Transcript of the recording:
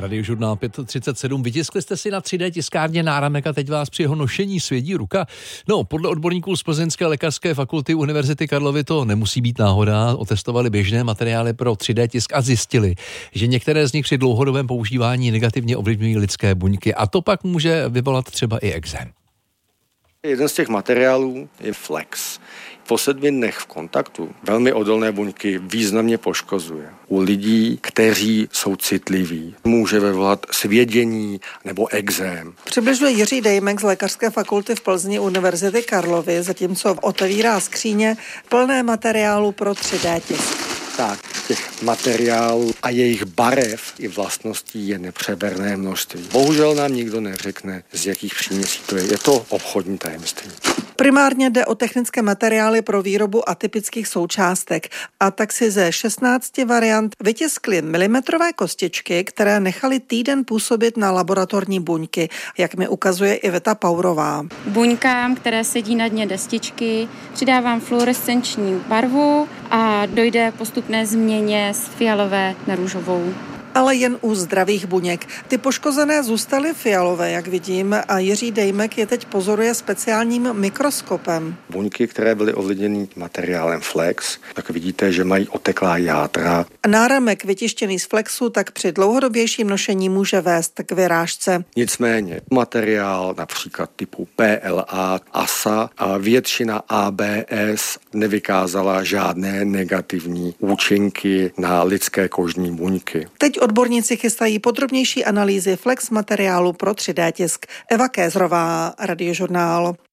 Radiožurnál 537. Vytiskli jste si na 3D tiskárně náramek a teď vás při jeho nošení svědí ruka. No, podle odborníků z Plzeňské lékařské fakulty Univerzity Karlovy to nemusí být náhoda. Otestovali běžné materiály pro 3D tisk a zjistili, že některé z nich při dlouhodobém používání negativně ovlivňují lidské buňky a to pak může vyvolat třeba i ekzém. Jeden z těch materiálů je flex. Po 7 dnech v kontaktu velmi odolné buňky významně poškozuje. U lidí, kteří jsou citliví, může vyvolat svědění nebo ekzém. Přibližuje Jiří Dejmek z lékařské fakulty v Plzni Univerzity Karlovy, zatímco otevírá skříně plné materiálu pro 3D tisk. Tak, těch materiálů a jejich barev i vlastností je nepřeberné množství. Bohužel nám nikdo neřekne, z jakých příměsí to je. Je to obchodní tajemství. Primárně jde o technické materiály pro výrobu atypických součástek a tak si ze 16 variant vytiskli milimetrové kostičky, které nechaly týden působit na laboratorní buňky, jak mi ukazuje Iveta Paurová. Buňkám, které sedí na dně destičky, přidávám fluorescenční barvu a dojde k postupné změně z fialové na růžovou. Ale jen u zdravých buněk. Ty poškozené zůstaly fialové, jak vidím, a Jiří Dejmek je teď pozoruje speciálním mikroskopem. Buňky, které byly ovlivněny materiálem flex, tak vidíte, že mají oteklá játra. Náramek vytištěný z flexu tak při dlouhodobějším nošení může vést k vyrážce. Nicméně materiál například typu PLA, ASA a většina ABS nevykázala žádné negativní účinky na lidské kožní buňky. Teď odborníci chystají podrobnější analýzy flex materiálu pro 3D tisk. Eva Kézrová, Radiožurnál.